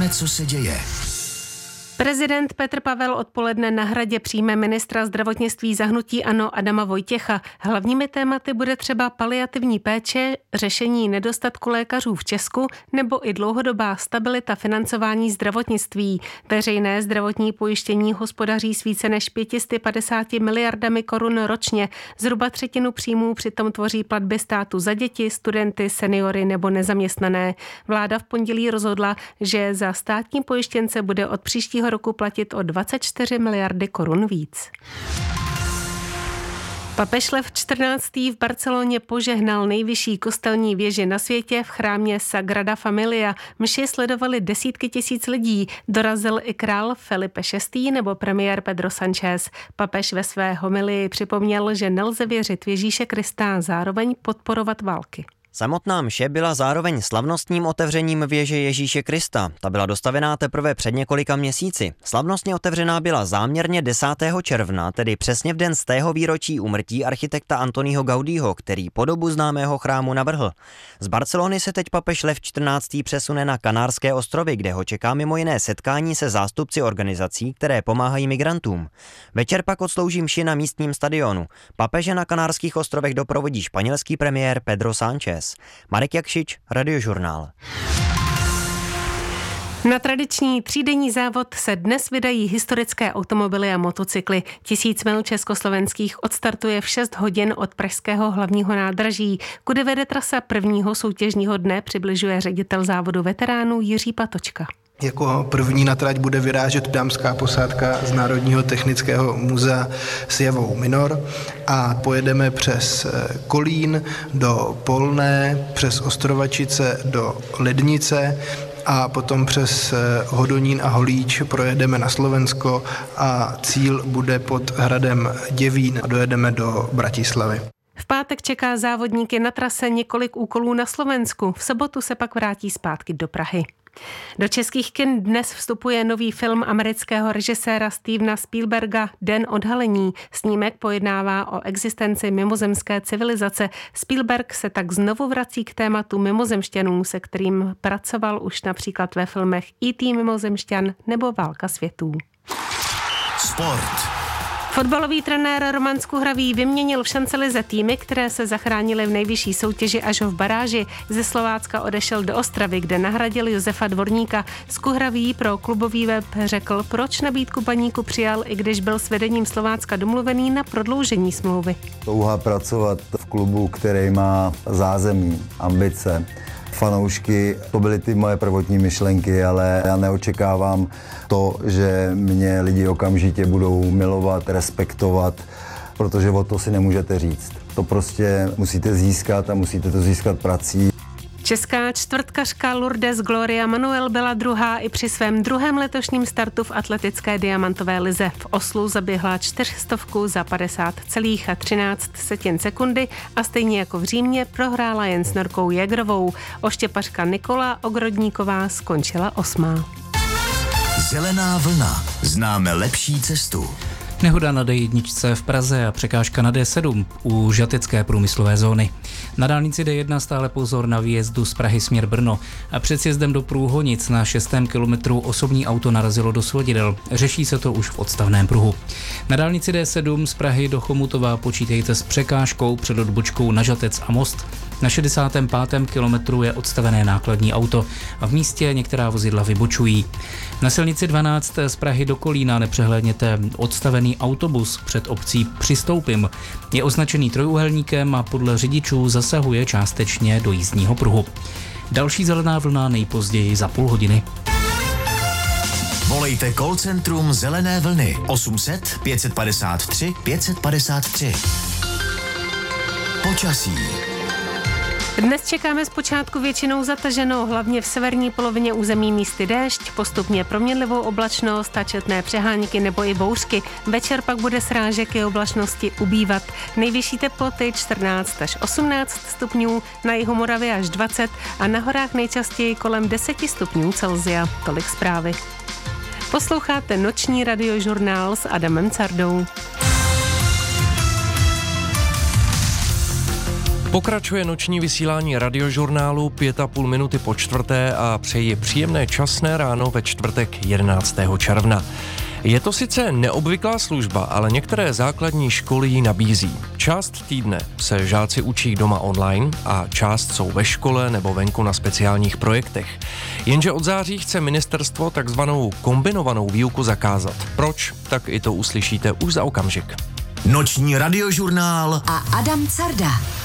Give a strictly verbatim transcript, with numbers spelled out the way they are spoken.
co se děje. Prezident Petr Pavel odpoledne na Hradě přijme ministra zdravotnictví za hnutí ANO Adama Vojtěcha. Hlavními tématy bude třeba paliativní péče, řešení nedostatku lékařů v Česku nebo i dlouhodobá stabilita financování zdravotnictví. Veřejné zdravotní pojištění hospodaří s více než pět set padesát miliardami korun ročně. Zhruba třetinu příjmů přitom tvoří platby státu za děti, studenty, seniory nebo nezaměstnané. Vláda v pondělí rozhodla, že za státní pojištěnce bude od příštího roku platit o dvacet čtyři miliardy korun víc. Papež Lev čtrnáctý v Barceloně požehnal nejvyšší kostelní věži na světě v chrámě Sagrada Familia. Mši sledovali desítky tisíc lidí. Dorazil i král Felipe šestý nebo premiér Pedro Sánchez. Papež ve své homilii připomněl, že nelze věřit v Ježíše Krista a zároveň podporovat války. Samotná mše byla zároveň slavnostním otevřením věže Ježíše Krista. Ta byla dostavená teprve před několika měsíci. Slavnostně otevřená byla záměrně desátého června, tedy přesně v den z tého výročí úmrtí architekta Antoního Gaudího, který podobu známého chrámu navrhl. Z Barcelony se teď papež Lev čtrnáctý přesune na Kanárské ostrovy, kde ho čeká mimo jiné setkání se zástupci organizací, které pomáhají migrantům. Večer pak odslouží mši na místním stadionu. Papeže na Kanárských ostrovech doprovodí španělský premiér Pedro Sánchez. Marek Jakšič, Radiožurnál. Na tradiční třídenní závod se dnes vydají historické automobily a motocykly. Tisíc mil československých odstartuje v šest hodin od pražského hlavního nádraží, kudy vede trasa prvního soutěžního dne, přibližuje ředitel závodu veteránů Jiří Patočka. Jako první na trať bude vyrážet dámská posádka z Národního technického muzea s Javou Minor a pojedeme přes Kolín do Polné, přes Ostrovačice do Lednice a potom přes Hodonín a Holíč projedeme na Slovensko a cíl bude pod hradem Děvín a dojedeme do Bratislavy. V pátek čeká závodníky na trase několik úkolů na Slovensku, v sobotu se pak vrátí zpátky do Prahy. Do českých kin dnes vstupuje nový film amerického režiséra Stevena Spielberga Den odhalení. Snímek pojednává o existenci mimozemské civilizace. Spielberg se tak znovu vrací k tématu mimozemšťanů, se kterým pracoval už například ve filmech í té mimozemšťan nebo Válka světů. Sport. Fotbalový trenér Roman Skuhravý vyměnil v šancelize týmy, které se zachránily v nejvyšší soutěži až v baráži. Ze Slovácka odešel do Ostravy, kde nahradil Josefa Dvorníka. Skuhravý pro klubový web řekl, proč nabídku Baníku přijal, i když byl s vedením Slovácka domluvený na prodloužení smlouvy. Touha pracovat v klubu, který má zázemí, ambice, fanoušky, to byly ty moje prvotní myšlenky, ale já neočekávám to, že mě lidi okamžitě budou milovat, respektovat, protože o to si nemůžete říct. To prostě musíte získat a musíte to získat prací. Česká čtvrtkařka Lourdes Gloria Manuel byla druhá i při svém druhém letošním startu v atletické diamantové lize. V Oslu zaběhla čtyřstovku za padesát celá třináct sekundy a stejně jako v Římě prohrála jen s Norkou Jägerovou. Oštěpařka Nikola Ogrodníková skončila osmá. Zelená vlna. Známe lepší cestu. Nehoda na dé jedna v Praze a překážka na dé sedm u žatecké průmyslové zóny. Na dálnici dé jedna stále pozor na výjezdu z Prahy směr Brno a před sjezdem do Průhonic na šestém kilometru osobní auto narazilo do svodidel. Řeší se to už v odstavném pruhu. Na dálnici dé sedm z Prahy do Chomutova počítejte s překážkou před odbočkou na Žatec a Most. Na šedesátém pátém kilometru je odstavené nákladní auto a v místě některá vozidla vybočují. Na silnici dvanáct z Prahy do Kolína nepřehlédněte odstavený autobus před obcí Přistoupim. Je označený trojúhelníkem a podle řidičů zasahuje částečně do jízdního pruhu. Další zelená vlna nejpozději za půl hodiny. Volejte call centrum Zelené vlny osm set pět padesát tři pět padesát tři. Počasí. Dnes čekáme zpočátku většinou zataženo, hlavně v severní polovině území místy déšť, postupně proměnlivou oblačnost a četné přehánky nebo i bouřky. Večer pak bude srážek i oblačnosti ubývat. Nejvyšší teploty čtrnáct až osmnáct stupňů, na jihu Moravy až dvacet a na horách nejčastěji kolem deset stupňů Celsia. Tolik zprávy. Posloucháte noční radiožurnál s Adamem Cardou. Pokračuje noční vysílání radiožurnálu pět a půl minuty po čtvrté a přeji příjemné časné ráno ve čtvrtek jedenáctého června. Je to sice neobvyklá služba, ale některé základní školy ji nabízí. Část týdne se žáci učí doma online a část jsou ve škole nebo venku na speciálních projektech. Jenže od září chce ministerstvo takzvanou kombinovanou výuku zakázat. Proč? Tak i to uslyšíte už za okamžik. Noční radiožurnál a Adam Carda.